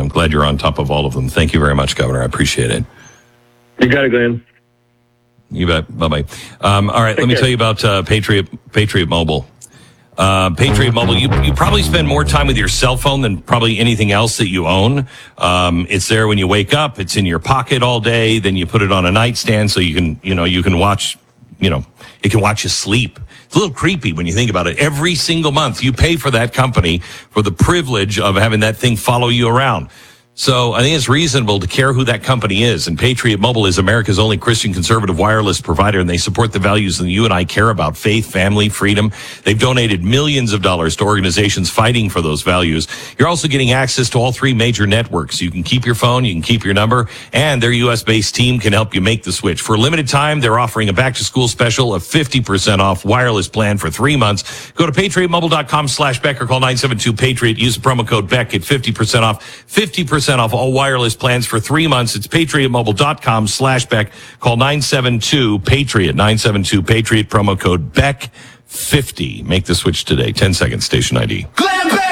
I'm glad you're on top of all of them. Thank you very much, Governor. I appreciate it. You got it, Glenn. You bet. Bye-bye. All right, let me tell you about Patriot Mobile. Patriot Mobile, you probably spend more time with your cell phone than probably anything else that you own. It's there when you wake up. It's in your pocket all day. Then you put it on a nightstand so you can watch, it can watch you sleep. It's a little creepy when you think about it. Every single month you pay for that company for the privilege of having that thing follow you around. So I think it's reasonable to care who that company is. And Patriot Mobile is America's only Christian conservative wireless provider, and they support the values that you and I care about: faith, family, freedom. They've donated millions of dollars to organizations fighting for those values. You're also getting access to all three major networks. You can keep your phone, you can keep your number, and their U.S.-based team can help you make the switch. For a limited time, they're offering a back-to-school special of 50% off wireless plan for 3 months. Go to patriotmobile.com/Beck or call 972-PATRIOT. Use the promo code Beck at 50% off. 50% off all wireless plans for 3 months. It's patriotmobile.com/Beck. Call 972-PATRIOT. 972-PATRIOT. Promo code Beck50. Make the switch today. 10 seconds. Station ID. Glenn Beck!